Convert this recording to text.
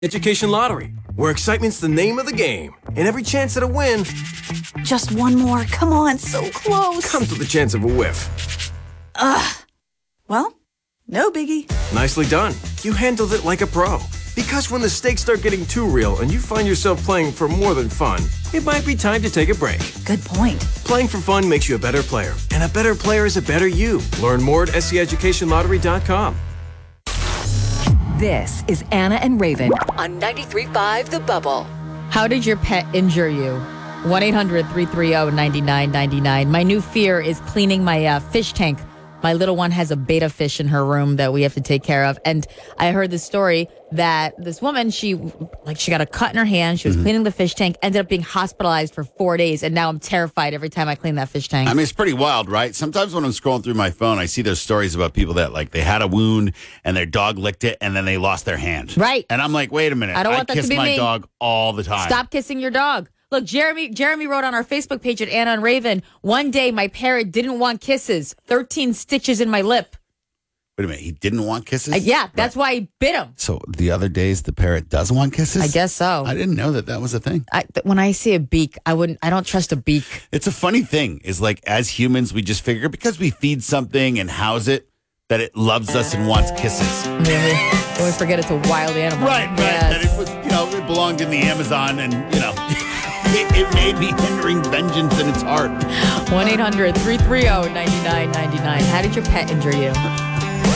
Education Lottery, where excitement's the name of the game, and every chance at a win Just one more. Come on, so close. comes with the chance of a whiff. Well, no biggie. Nicely done. You handled it like a pro. Because when the stakes start getting too real and you find yourself playing for more than fun, it might be time to take a break. Good point. Playing for fun makes you a better player, and a better player is a better you. Learn more at seeducationlottery.com. This is Anna and Raven on 93.5 The Bubble. How did your pet injure you? 1-800-330-9999. My new fear is cleaning my fish tank. My little one has a betta fish in her room that we have to take care of. And I heard the story that this woman, she got a cut in her hand. She was cleaning the fish tank, ended up being hospitalized for 4 days. And now I'm terrified every time I clean that fish tank. I mean, it's pretty wild, right? Sometimes when I'm scrolling through my phone, I see those stories about people that, like, they had a wound and their dog licked it and then they lost their hand. Right. And I'm like, wait a minute. I don't want that to kiss be my me. dog all the time. Stop kissing your dog. Look, Jeremy wrote on our Facebook page at Anna and Raven, one day my parrot didn't want kisses. 13 stitches in my lip. Wait a minute. He didn't want kisses? Yeah, that's why I bit him. So the other days the parrot doesn't want kisses? I guess so. I didn't know that was a thing. When I see a beak, I don't trust a beak. It's a funny thing is, like, as humans, we just figure because we feed something and house it that it loves us and wants kisses. Really? We forget it's a wild animal. Right. Yes. That it was, it belonged in the Amazon and, it may be hindering vengeance in its heart. 1-800-330-9999. How did your pet injure you?